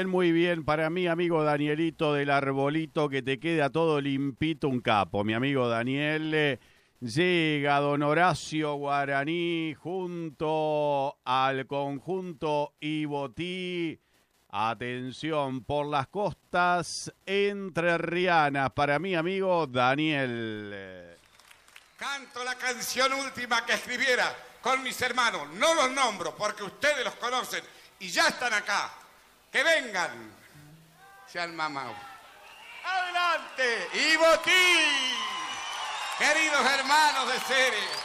muy bien. Para mi amigo Danielito del Arbolito, que te queda todo limpito, un capo. Mi amigo Daniel, llega don Horacio Guaraní junto al conjunto Ibotí. Atención, por las costas entrerrianas. Para mi amigo Daniel. Canto la canción última que escribiera con mis hermanos. No los nombro porque ustedes los conocen y ya están acá. Que vengan. Se han mamado. ¡Adelante! ¡Ibotí! Queridos hermanos de Ceres.